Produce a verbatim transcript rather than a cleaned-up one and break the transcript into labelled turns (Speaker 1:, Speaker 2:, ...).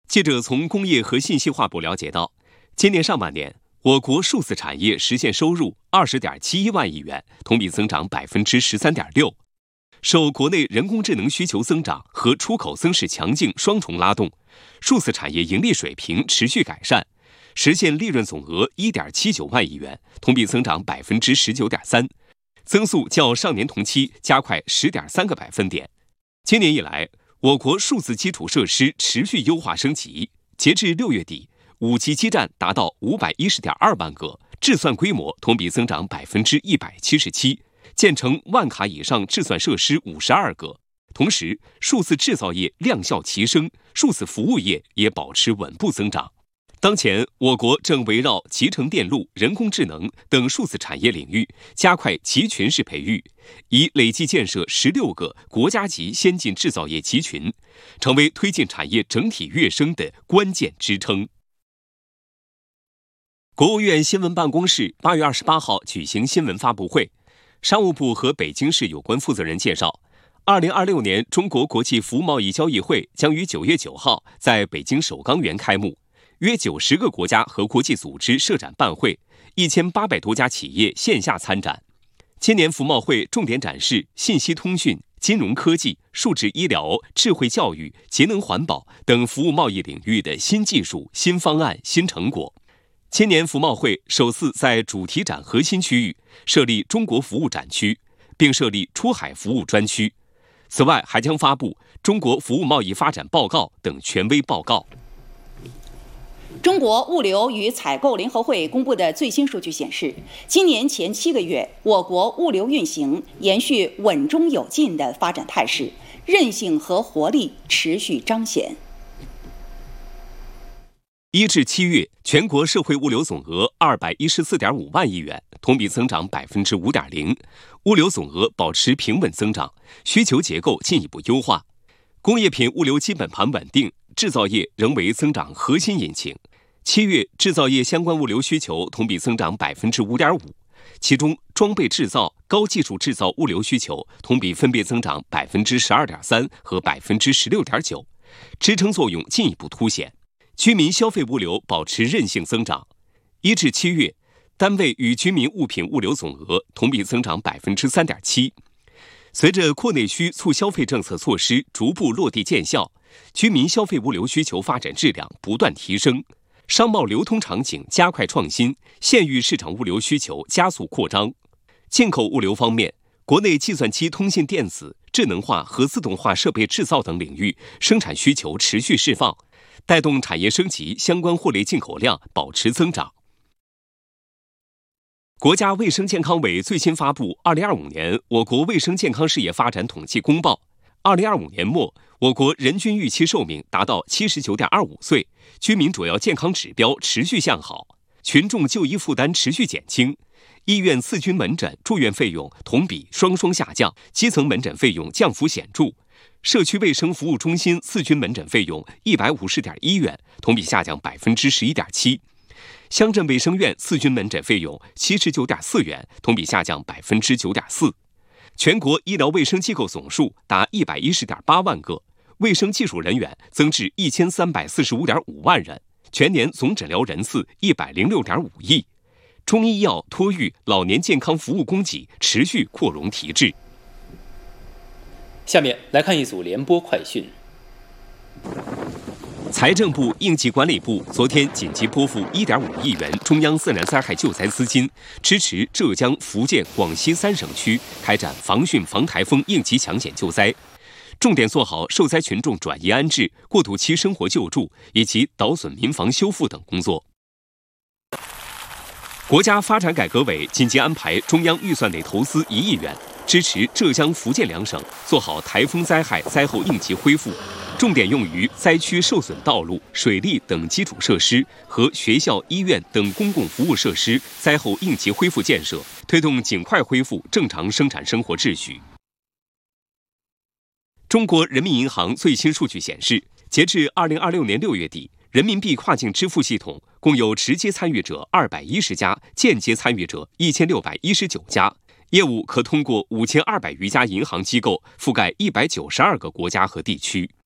Speaker 1: 记者从工业和信息化部了解到，今年上半年，我国数字产业实现收入二十点七一万亿元，同比增长百分之十三点六。受国内人工智能需求增长和出口增势强劲双重拉动，数字产业盈利水平持续改善，实现利润总额一点七九万亿元，同比增长百分之十九点三，增速较上年同期加快十点三个百分点。今年以来，我国数字基础设施持续优化升级，截至六月底，五 G 基站达到五百一十点二万个，制算规模同比增长百分之一百七十七。建成万卡以上制算设施五十二个，同时数字制造业量效齐升，数字服务业也保持稳步增长。当前，我国正围绕集成电路、人工智能等数字产业领域加快集群式培育，已累计建设十六个国家级先进制造业集群，成为推进产业整体跃升的关键支撑。国务院新闻办公室八月二十八号举行新闻发布会。商务部和北京市有关负责人介绍，二零二六年中国国际服务贸易交易会将于九月九号在北京首钢园开幕，约九十个国家和国际组织设展办会，一千八百多家企业线下参展。今年服贸会重点展示信息通讯、金融科技、数字医疗、智慧教育、节能环保等服务贸易领域的新技术、新方案、新成果。今年服贸会首次在主题展核心区域设立中国服务展区，并设立出海服务专区。此外，还将发布中国服务贸易发展报告等权威报告。
Speaker 2: 中国物流与采购联合会公布的最新数据显示，今年前七个月，我国物流运行延续稳中有进的发展态势，韧性和活力持续彰显。
Speaker 1: 一至七月，全国社会物流总额二百一十四点五万亿元，同比增长百分之五点零，物流总额保持平稳增长，需求结构进一步优化。工业品物流基本盘稳定，制造业仍为增长核心引擎。七月制造业相关物流需求同比增长百分之五点五，其中装备制造、高技术制造物流需求同比分别增长百分之十二点三和百分之十六点九，支撑作用进一步凸显。居民消费物流保持韧性增长，一至七月，单位与居民物品物流总额同比增长百分之三点七。随着扩内需促消费政策措施逐步落地见效，居民消费物流需求发展质量不断提升，商贸流通场景加快创新，县域市场物流需求加速扩张。进口物流方面，国内计算机通信电子、智能化和自动化设备制造等领域生产需求持续释放，带动产业升级相关货类进口量保持增长。国家卫生健康委最新发布《二零二五年我国卫生健康事业发展统计公报》。二零二五年末，我国人均预期寿命达到七十九点二五岁，居民主要健康指标持续向好，群众就医负担持续减轻，医院次均门诊住院费用同比双双下降，基层门诊费用降幅显著。社区卫生服务中心次均门诊费用一百五十点一元，同比下降百分之十一点七；乡镇卫生院次均门诊费用七十九点四元，同比下降百分之九点四。全国医疗卫生机构总数达一百一十点八万个，卫生技术人员增至一千三百四十五点五万人，全年总诊疗人次一百零六点五亿。中医药、托育、老年健康服务供给持续扩容提质。
Speaker 3: 下面来看一组联播快讯。
Speaker 1: 财政部、应急管理部昨天紧急拨付一点五亿元中央自然灾害救灾资金，支持浙江、福建、广西三省区开展防汛防台风应急抢险救灾，重点做好受灾群众转移安置、过渡期生活救助以及导损民房修复等工作。国家发展改革委紧急安排中央预算内投资一亿元，支持浙江、福建两省做好台风灾害灾后应急恢复，重点用于灾区受损道路、水利等基础设施和学校、医院等公共服务设施灾后应急恢复建设，推动尽快恢复正常生产生活秩序。中国人民银行最新数据显示，截至二零二六年六月底，人民币跨境支付系统共有直接参与者二百一十家，间接参与者一千六百一十九家，业务可通过五千二百余家银行机构，覆盖一百九十二个国家和地区。